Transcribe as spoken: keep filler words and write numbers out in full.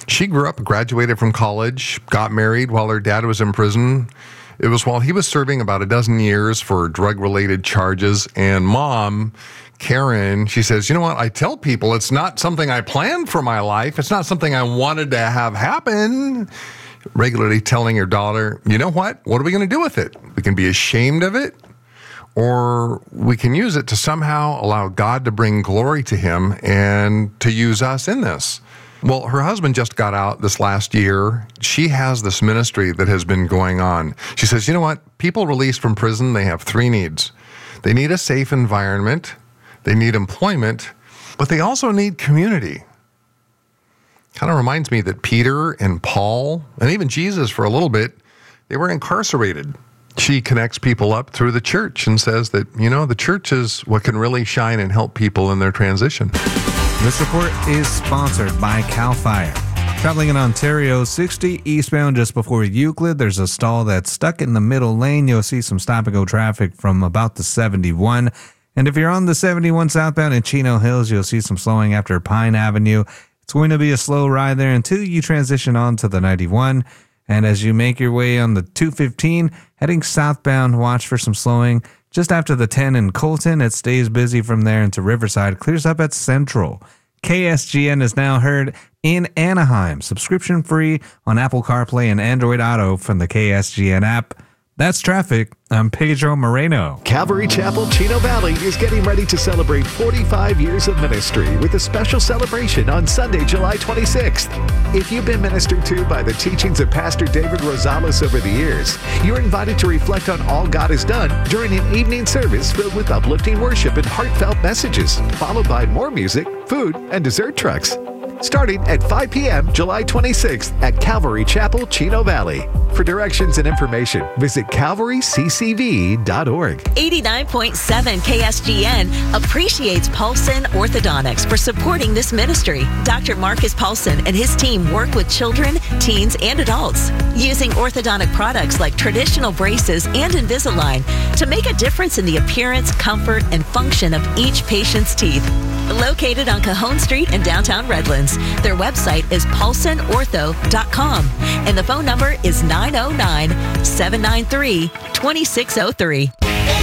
She grew up, graduated from college, got married while her dad was in prison. It was while he was serving about a dozen years for drug-related charges. And Mom, Karen, she says, you know what? I tell people it's not something I planned for my life. It's not something I wanted to have happen. Regularly telling her daughter, you know what? What are we going to do with it? We can be ashamed of it, or we can use it to somehow allow God to bring glory to him and to use us in this. Well, her husband just got out this last year. She has this ministry that has been going on. She says, you know what? People released from prison, they have three needs. They need a safe environment, they need employment, but they also need community. Kind of reminds me that Peter and Paul, and even Jesus for a little bit, they were incarcerated. She connects people up through the church and says that, you know, the church is what can really shine and help people in their transition. This report is sponsored by CAL FIRE. Traveling in Ontario, sixty eastbound just before Euclid, there's a stall that's stuck in the middle lane. You'll see some stop-and-go traffic from about the seventy-one. And if you're on the seventy-one southbound in Chino Hills, you'll see some slowing after Pine Avenue. It's going to be a slow ride there until you transition on to the ninety-one. And as you make your way on the two fifteen, heading southbound, watch for some slowing. Just after the ten in Colton, it stays busy from there into Riverside, clears up at Central. K S G N is now heard in Anaheim, subscription free on Apple CarPlay and Android Auto from the K S G N app. That's traffic. I'm Pedro Moreno. Calvary Chapel, Chino Valley is getting ready to celebrate forty-five years of ministry with a special celebration on Sunday, July twenty-sixth. If you've been ministered to by the teachings of Pastor David Rosales over the years, you're invited to reflect on all God has done during an evening service filled with uplifting worship and heartfelt messages, followed by more music, food, and dessert trucks. Starting at five p.m. July twenty-sixth at Calvary Chapel, Chino Valley. For directions and information, visit calvary c c v dot org. eighty-nine point seven K S G N appreciates Paulson Orthodontics for supporting this ministry. Doctor Marcus Paulson and his team work with children, teens, and adults using orthodontic products like traditional braces and Invisalign to make a difference in the appearance, comfort, and function of each patient's teeth. Located on Cajon Street in downtown Redlands. Their website is paulson ortho dot com and the phone number is nine oh nine, seven nine three, two six oh three.